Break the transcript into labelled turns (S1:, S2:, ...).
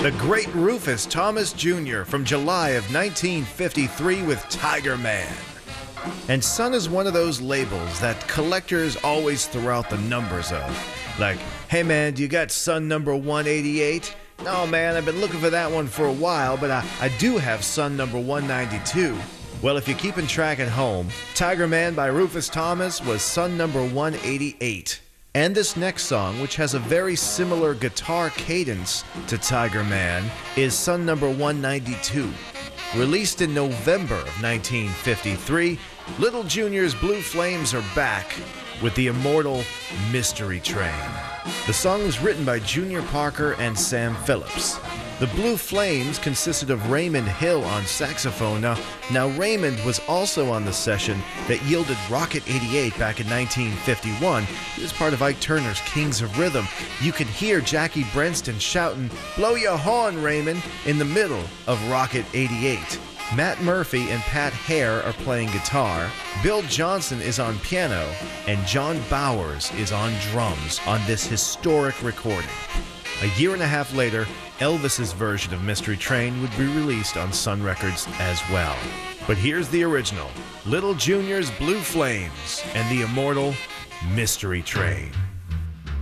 S1: The great Rufus Thomas Jr. from July of 1953 with Tiger Man. And Sun is one of those labels that collectors always throw out the numbers of. Like, hey man, do you got Sun number 188? No man, I've been looking for that one for a while, but I do have Sun number 192. Well, if you're keeping track at home, Tiger Man by Rufus Thomas was Sun number 188. And this next song, which has a very similar guitar cadence to Tiger Man, is Sun number 192. Released in November of 1953, Little Junior's Blue Flames are back with the immortal Mystery Train. The song was written by Junior Parker and Sam Phillips. The Blue Flames consisted of Raymond Hill on saxophone. Now Raymond was also on the session that yielded Rocket 88 back in 1951. He was part of Ike Turner's Kings of Rhythm. You could hear Jackie Brenston shouting, "Blow your horn, Raymond," in the middle of Rocket 88. Matt Murphy and Pat Hare are playing guitar, Bill Johnson is on piano, and John Bowers is on drums on this historic recording. A year and a half later, Elvis's version of Mystery Train would be released on Sun Records as well. But here's the original, Little Junior's Blue Flames and the immortal Mystery Train.